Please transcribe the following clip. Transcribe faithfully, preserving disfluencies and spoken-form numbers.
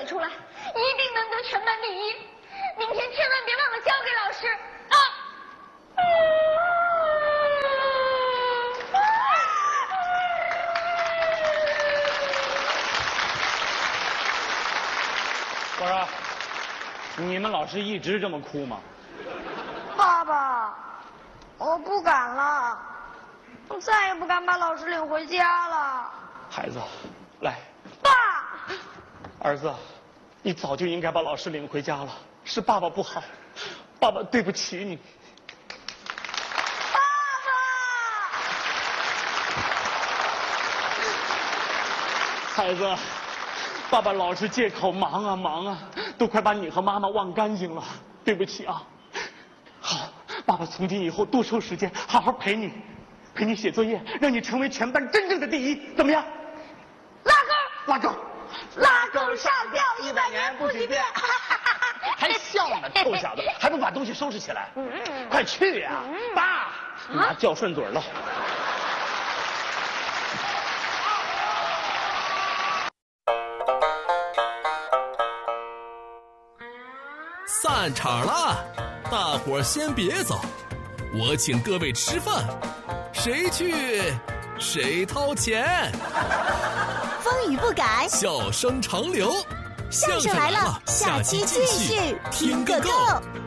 出来，一定能得全班第一。明天千万别忘了交给老师啊！ 我说，你们老师一直这么哭吗？ 爸爸，我不敢了，我再也不敢把老师领回家了。 孩子，来。 爸。 儿子，你早就应该把老师领回家了，是爸爸不好，爸爸对不起你。 爸爸。孩子。爸爸老是借口忙啊忙啊，都快把你和妈妈忘干净了，对不起啊。好，爸爸从今以后多抽时间，好好陪你，陪你写作业，让你成为全班真正的第一，怎么样？ 拉钩， 拉钩， 拉钩上吊一百年不许变。 还笑呢，臭小子，还不把东西收拾起来？快去呀！爸，妈叫顺嘴了。 散场了，大伙儿先别走，我请各位吃饭，谁去谁掏钱。 风雨不改， 笑声长流， 相声来了，下期继续听个够。